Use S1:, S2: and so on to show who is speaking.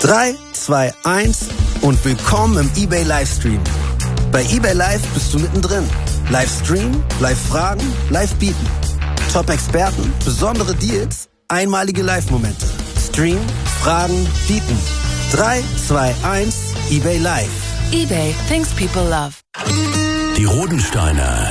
S1: 3, 2, 1 und willkommen im eBay Livestream. Bei eBay Live bist du mittendrin. Livestream, Live-Fragen, Live-Bieten. Top-Experten, besondere Deals, einmalige Live-Momente. Stream, Fragen, Bieten. 3, 2, 1, eBay Live.
S2: eBay, things people love.
S3: Die Rodensteiner